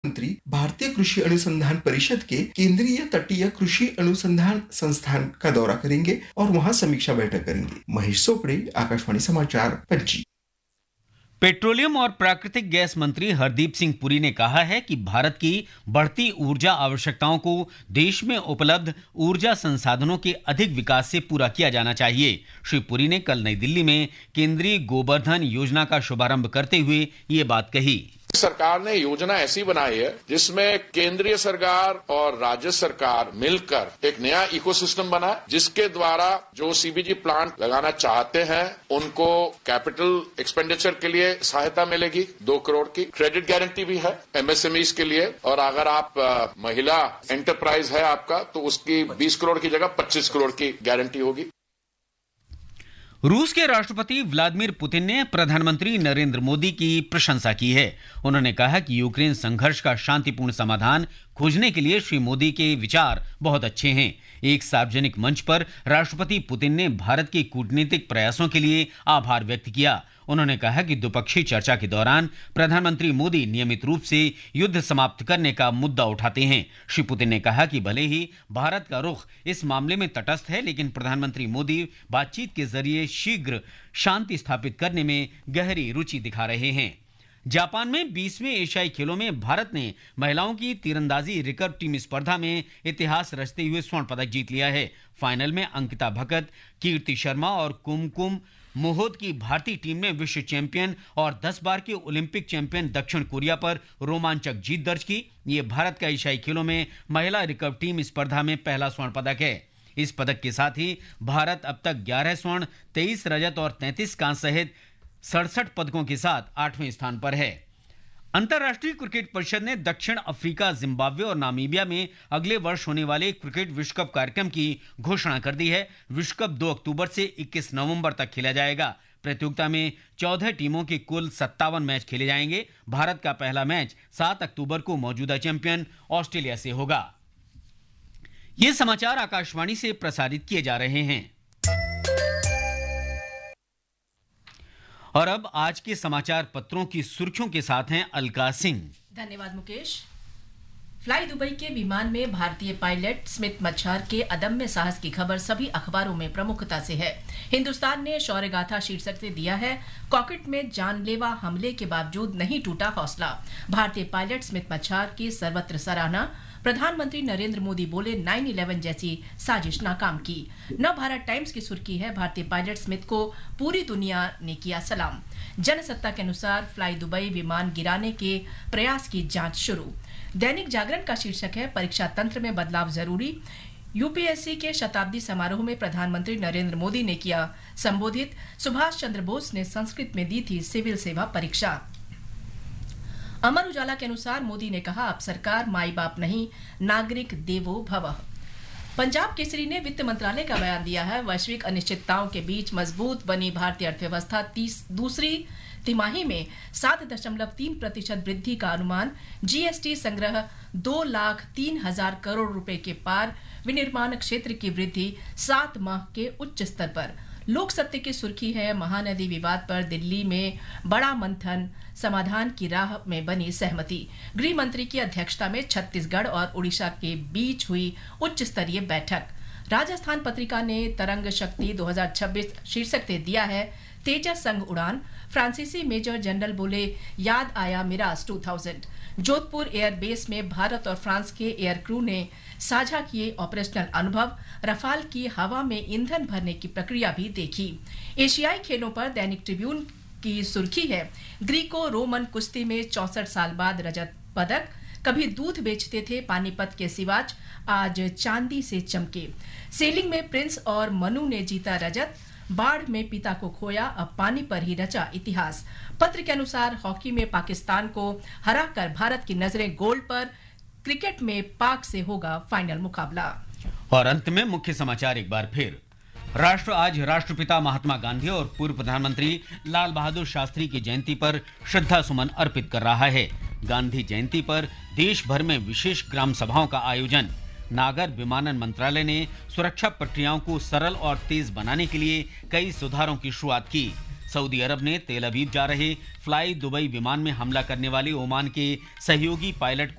प्रधानमंत्री भारतीय कृषि अनुसंधान परिषद के केंद्रीय तटीय कृषि अनुसंधान संस्थान का दौरा करेंगे और वहां समीक्षा बैठक करेंगे। महेश सोपड़े, आकाशवाणी समाचार, पणजी। पेट्रोलियम और प्राकृतिक गैस मंत्री हरदीप सिंह पुरी ने कहा है कि भारत की बढ़ती ऊर्जा आवश्यकताओं को देश में उपलब्ध ऊर्जा संसाधनों के अधिक विकास से पूरा किया जाना चाहिए। श्री पुरी ने कल नई दिल्ली में केंद्रीय गोबर्धन योजना का शुभारंभ करते हुए ये बात कही। सरकार ने योजना ऐसी बनाई है जिसमें केंद्रीय सरकार और राज्य सरकार मिलकर एक नया इकोसिस्टम बना, जिसके द्वारा जो सीबीजी प्लांट लगाना चाहते हैं उनको कैपिटल एक्सपेंडिचर के लिए सहायता मिलेगी 2 करोड़ की। क्रेडिट गारंटी भी है एमएसएमईज के लिए, और अगर आप महिला एंटरप्राइज है आपका तो उसकी 20 करोड़ की जगह 25 करोड़ की गारंटी होगी। रूस के राष्ट्रपति व्लादिमीर पुतिन ने प्रधानमंत्री नरेंद्र मोदी की प्रशंसा की है। उन्होंने कहा कि यूक्रेन संघर्ष का शांतिपूर्ण समाधान खोजने के लिए श्री मोदी के विचार बहुत अच्छे हैं। एक सार्वजनिक मंच पर राष्ट्रपति पुतिन ने भारत के कूटनीतिक प्रयासों के लिए आभार व्यक्त किया। उन्होंने कहा कि द्विपक्षीय चर्चा के दौरान प्रधानमंत्री मोदी नियमित रूप से युद्ध समाप्त करने का मुद्दा उठाते हैं। श्री पुतिन ने कहा कि भले ही भारत का रुख इस मामले में तटस्थ है, लेकिन प्रधानमंत्री मोदी बातचीत के जरिए शीघ्र शांति स्थापित करने में गहरी रुचि दिखा रहे हैं। जापान में 20वें एशियाई खेलों में भारत ने महिलाओं की तीरंदाजी रिकर्व टीम स्पर्धा में इतिहास रचते हुए स्वर्ण पदक जीत लिया है। फाइनल में अंकिता भगत, कीर्ति शर्मा और कुमकुम मोहोद की भारतीय टीम ने विश्व चैंपियन और 10 बार के ओलंपिक चैंपियन दक्षिण कोरिया पर रोमांचक जीत दर्ज की। ये भारत का एशियाई खेलों में महिला रिकर्व टीम स्पर्धा में पहला स्वर्ण पदक है। इस पदक के साथ ही भारत अब तक 11 स्वर्ण, 23 रजत और 33 कांस्य सहित 67 पदकों के साथ 8वें स्थान पर है। अंतर्राष्ट्रीय क्रिकेट परिषद ने दक्षिण अफ्रीका, जिम्बाब्वे और नामीबिया में अगले वर्ष होने वाले क्रिकेट विश्व कप कार्यक्रम की घोषणा कर दी है। विश्व कप 2 अक्टूबर से 21 नवंबर तक खेला जाएगा। प्रतियोगिता में 14 टीमों के कुल 57 मैच खेले जाएंगे। भारत का पहला मैच 7 अक्टूबर को मौजूदा चैंपियन ऑस्ट्रेलिया से होगा। ये समाचार आकाशवाणी से प्रसारित किए जा रहे हैं। और अब आज के समाचार पत्रों की सुर्खियों के साथ हैं अलका सिंह। धन्यवाद मुकेश। फ्लाई दुबई के विमान में भारतीय पायलट स्मिथ मच्छार के अदम्य साहस की खबर सभी अखबारों में प्रमुखता से है। हिंदुस्तान ने शौर्य गाथा शीर्षक से दिया है, कॉकपिट में जानलेवा हमले के बावजूद नहीं टूटा हौसला। भारतीय पायलट स्मिथ मच्छार की सर्वत्र सराहना। प्रधानमंत्री नरेंद्र मोदी बोले 9/11 जैसी साजिश नाकाम की। नव भारत टाइम्स की सुर्खी है, भारतीय पायलट स्मिथ को पूरी दुनिया ने किया सलाम। जनसत्ता के अनुसार फ्लाई दुबई विमान गिराने के प्रयास की जांच शुरू। दैनिक जागरण का शीर्षक है, परीक्षा तंत्र में बदलाव जरूरी। यूपीएससी के शताब्दी समारोह में प्रधानमंत्री नरेंद्र मोदी ने किया संबोधित। सुभाष चंद्र बोस ने संस्कृत में दी थी सिविल सेवा परीक्षा। अमर उजाला के अनुसार मोदी ने कहा, अब सरकार माई बाप नहीं, नागरिक देवो भवः। पंजाब केसरी ने वित्त मंत्रालय का बयान दिया है, वैश्विक अनिश्चितताओं के बीच मजबूत बनी भारतीय अर्थव्यवस्था, दूसरी तिमाही में 7.3% वृद्धि का अनुमान। जीएसटी संग्रह 2,03,000 करोड़ रुपए के पार। विनिर्माण क्षेत्र की वृद्धि 7 माह के उच्च स्तर पर। लोक सत्य की सुर्खी है, महानदी विवाद पर दिल्ली में बड़ा मंथन, समाधान की राह में बनी सहमति। गृह मंत्री की अध्यक्षता में छत्तीसगढ़ और उड़ीसा के बीच हुई उच्च स्तरीय बैठक। राजस्थान पत्रिका ने तरंग शक्ति 2026 शीर्षक से दिया है, तेजस संग उड़ान। फ्रांसीसी मेजर जनरल बोले, याद आया मिराज 2000। जोधपुर एयरबेस में भारत और फ्रांस के एयर क्रू ने साझा किए ऑपरेशनल अनुभव। रफाल की हवा में ईंधन भरने की प्रक्रिया भी देखी। एशियाई खेलों पर दैनिक ट्रिब्यून की सुर्खी है, ग्रीको रोमन कुश्ती में 64 साल बाद रजत पदक। कभी दूध बेचते थे पानीपत के सिवाच, आज चांदी से चमके। सेलिंग में प्रिंस और मनु ने जीता रजत। बाढ़ में पिता को खोया, अब पानी पर ही रचा इतिहास। पत्र के अनुसार हॉकी में पाकिस्तान को हराकर भारत की नजरें गोल्ड पर। क्रिकेट में पाक से होगा फाइनल मुकाबला। और अंत में मुख्य समाचार एक बार फिर। राष्ट्र आज राष्ट्रपिता महात्मा गांधी और पूर्व प्रधानमंत्री लाल बहादुर शास्त्री की जयंती पर श्रद्धा सुमन अर्पित कर रहा है। गांधी जयंती पर देश भर में विशेष ग्राम सभाओं का आयोजन। नागर विमानन मंत्रालय ने सुरक्षा प्रक्रियाओं को सरल और तेज बनाने के लिए कई सुधारों की शुरुआत की। सऊदी अरब ने तेल अवीव जा रहे फ्लाई दुबई विमान में हमला करने वाले ओमान के सहयोगी पायलट